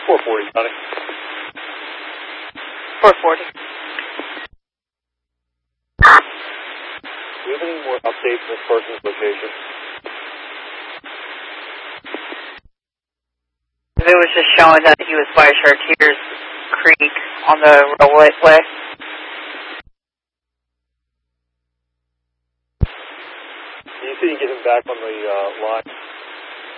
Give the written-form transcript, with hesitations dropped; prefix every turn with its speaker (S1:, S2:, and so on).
S1: 440, Connie.
S2: 440.
S1: Do you have any more updates on this person's location?
S2: It was just showing that he was by Chartiers Creek on the railway.
S1: You see you get him back on the line?